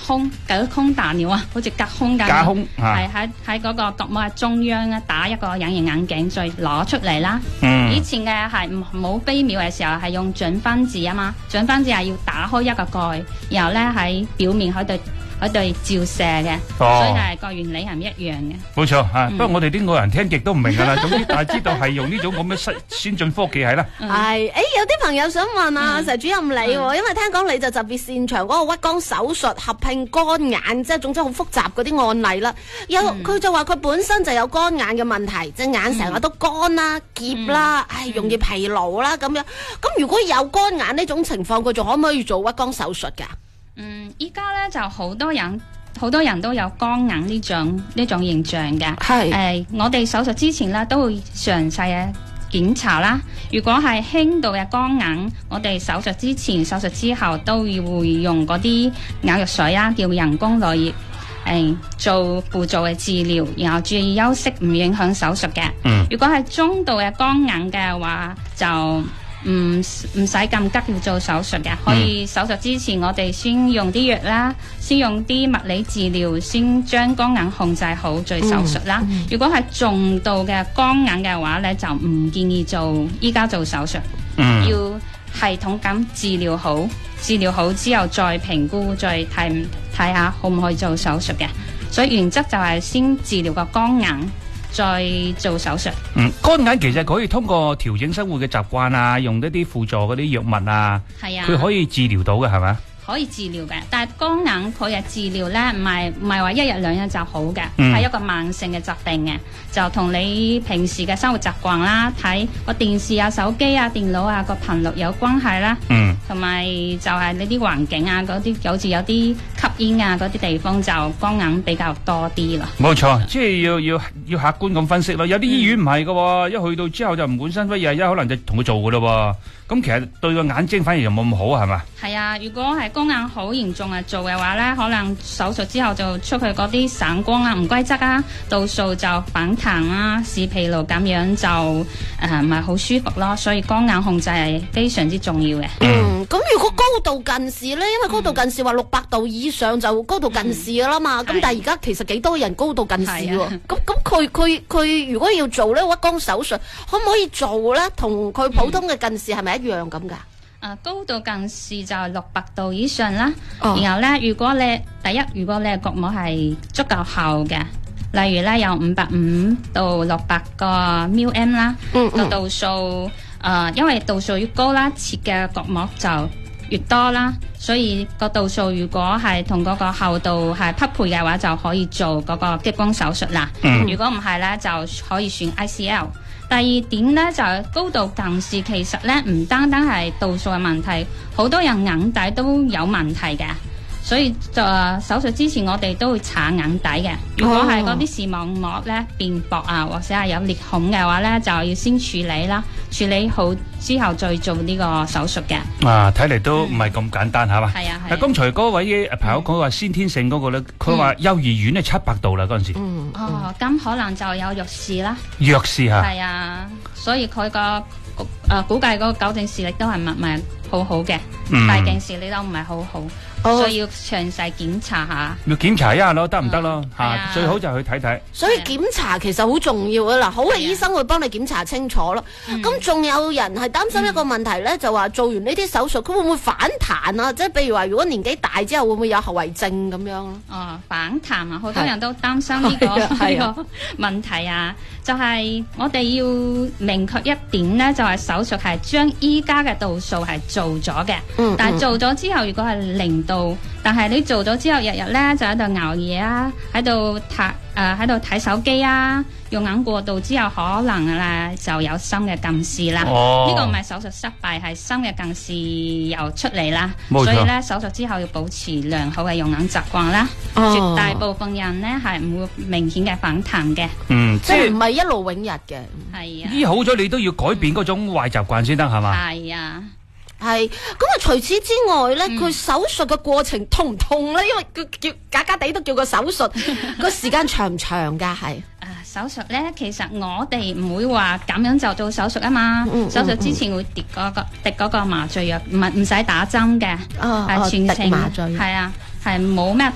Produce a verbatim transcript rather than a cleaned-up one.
胸隔空打尿啊，好似隔空咁。 隔空係喺喺嗰個角膜嘅中央咧打一個隱形眼鏡，再攞出嚟啦。 嗯， 以前嘅係冇飛秒嘅時候係用準分子啊嘛，準分子係要打開一個蓋，然後咧喺表面喺度喺度照射嘅， 哦、 所以係個原理係唔一樣嘅。 冇錯嚇， 嗯、 不過我哋啲外人聽極都唔明㗎啦。總之但係知道係用呢種咁嘅先進科技係啦。 係，誒、欸、有啲朋友想問啊，石、嗯、主任你喎，嗯、因為聽講你就特別擅長嗰個屈光手術合併乾眼，即係總之好複雜嗰啲案例啦。有佢、嗯、就話佢本身就有乾眼嘅問題，隻眼成日都乾啦、澀啦，唉、嗯哎，容易疲勞啦咁樣。咁如果有乾眼呢種情況，佢仲可唔可以做屈光手術㗎？ 嗯，依家咧就好多人，好多人都有乾眼呢種呢種現象嘅。係，誒、呃，我哋手術之前咧都會詳細嘅檢查啦。如果係輕度嘅乾眼，我哋手術之前、手術之後都要會用嗰啲眼藥水啊，叫人工淚液，誒、呃，做輔助嘅治療，然後注意休息，唔影響手術嘅。嗯，如果係中度嘅乾眼嘅話，就唔唔使咁急要做手術嘅，可以手術之前我哋先用啲藥啦，先用啲物理治療，先將乾眼控制好再手術啦。嗯嗯、如果係重度嘅乾眼嘅話咧，就唔建議做依家做手術，嗯、要系統咁治療好，治療好之後再評估，再睇睇下可唔可以做手術嘅。所以原則就係先治療個乾眼，再做手術。 嗯，乾眼其實可以通過調整生活嘅習慣啊，用一啲輔助嗰啲藥物啊，係啊，佢可以治療到嘅係咪？ 可以治療嘅，但係乾眼佢嘅治療咧，唔係唔係話一日兩日就好嘅，係、嗯、一個慢性嘅疾病嘅，就同你平時嘅生活習慣啦、睇個電視啊、手機啊、電腦啊個頻率有關係啦，嗯，同埋就係你啲環境啊嗰啲，好似有啲吸煙啊嗰啲地方就乾眼比較多啲啦。冇錯， 即係要要要客觀咁分析咯。有啲醫院唔係㗎喎，一去到之後就唔管身乜嘢，一可能就同佢做㗎咯喎。咁其實對個眼睛反而就冇咁好係嘛？係啊，如果係乾眼好嚴重啊做嘅話咧，可能手術之後就出去嗰啲散光啊、唔規則啊、度數就反彈啊、視疲勞咁樣就誒唔係好舒服咯。所以乾眼控制係非常之重要嘅。 嗯，咁如果高度近視咧，因為高度近視話六百度以上就高度近視噶啦嘛。咁、嗯、但係而家其實幾多人高度近視喎？咁咁佢佢佢如果要做咧屈光手術，可唔可以做咧？同佢普通嘅近視係咪、嗯？一樣咁噶？ 誒，高度近視就係六百度以上啦。Oh. 然後咧，如果你第一，如果你嘅角膜係足夠厚嘅，例如咧有五百五到六百個 mm 啦，個、mm hmm. 度數誒、呃，因為度數越高啦，切嘅角膜就越多啦，所以個度數如果係同嗰個厚度係匹配嘅話，就可以做嗰個激光手術啦。Mm hmm. 如果唔係咧，就可以選 I C L。第二點咧就係、是、高度近視，其實咧唔單單係度數嘅問題，好多人眼底都有問題嘅，所以就手術之前我哋都會搽眼底嘅。如果係嗰啲視網膜咧變薄啊，或者係有裂孔嘅話咧，就要先處理啦，處理好之後再做呢個手術嘅。啊，睇嚟都唔係咁簡單嚇嘛。係啊係。啊，剛才嗰位朋友講話先天性嗰個咧，佢話、嗯、幼兒園係七百度啦嗰陣時。嗯。哦，咁可能就有弱視啦。弱視嚇。係啊，所以佢個誒估計嗰個矯正視力都係唔係好好嘅，嗯、大近視力都唔係好好。所以要詳細檢查下，要檢查一下咯，得唔得咯？吓、嗯啊，最好就去睇睇。所以檢查其實好重要啊！嗱，好嘅醫生會幫你檢查清楚咯。咁仲、嗯、有人係擔心一個問題咧，嗯、就話做完呢啲手術，佢會唔會反彈啊？即係譬如話，如果年紀大之後，會唔會有後遺症咁樣咯？哦，反彈啊！好多人都擔心呢、這個呢個問題啊。就係我哋要明確一點咧，就係、是、手術係將依家嘅度數係做咗嘅，嗯、但係做咗之後，如果係零度，但係你做咗之後，日日咧就喺度熬夜啊，喺度睇誒喺度睇手機啊，用眼過度之後，可能咧就有新嘅近視啦。呢、哦、個唔係手術失敗，係新嘅近視又出嚟啦。冇錯。所以咧手術之後要保持良好嘅用眼習慣啦。哦、絕大部分人咧係唔會明顯嘅反彈嘅。嗯，即係唔係一勞永逸嘅。係啊。醫好咗你都要改變嗰種壞習慣先得係嘛？係啊。係咁啊！除此之外咧，佢、嗯、手術嘅過程痛唔痛咧？因為佢叫假假地都叫個手術，個時間長唔長噶？係啊，手術咧，其實我哋唔會話咁樣就做手術啊嘛。嗯嗯、手術之前會滴嗰、嗰個滴嗰個麻醉藥，唔係唔使打針嘅，係、哦、全程麻醉，係啊，係冇咩。